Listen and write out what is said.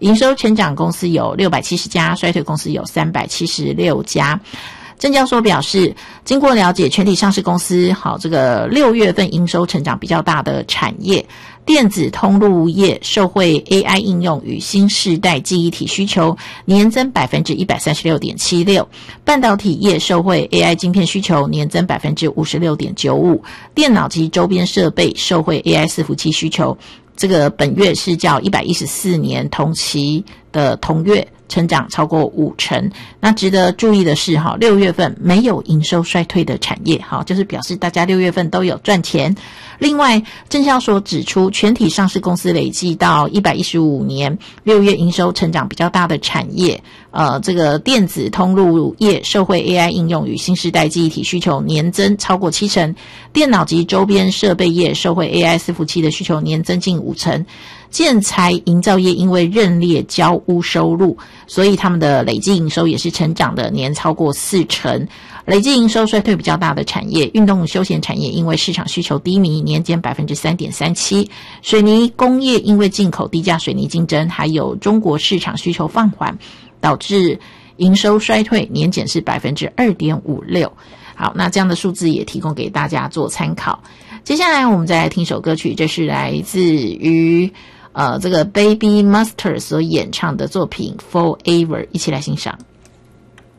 营收成长公司有670家，衰退公司有376家。证交所表示，经过了解全体上市公司这个6月份营收成长比较大的产业，电子通路业受惠 AI 应用与新世代记忆体需求，年增 136.76%， 半导体业受惠 AI 晶片需求，年增 56.95%， 电脑及周边设备受惠 AI 伺服器需求，这个本月是较114年同期的同月成长超过50%。那值得注意的是6月份没有营收衰退的产业，就是表示大家6月份都有赚钱。另外，证交所指出，全体上市公司累计到115年6月营收成长比较大的产业，这个电子通路业受惠 AI 应用与新世代记忆体需求，年增超过70%，电脑及周边设备业受惠 AI 伺服器的需求，年增近50%。建材营造业因为认列交屋收入，所以他们的累计营收也是成长的，年超过40%。累计营收衰退比较大的产业，运动休闲产业因为市场需求低迷，年减 3.37%。水泥工业因为进口低价水泥竞争，还有中国市场需求放缓，导致营收衰退，年减是 2.56%。好，那这样的数字也提供给大家做参考。接下来我们再来听首歌曲，这是来自于这个 Baby Master 所演唱的作品 Forever， 一起来欣赏。